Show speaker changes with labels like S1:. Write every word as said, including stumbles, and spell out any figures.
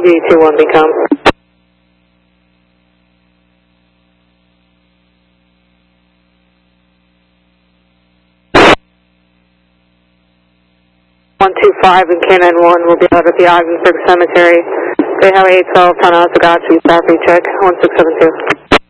S1: G two one become. one two five and K nine one will be out at the Ogdensburg Cemetery. Bay Highway eight twelve, Town of Oswegatchie, stop recheck, one six seven two.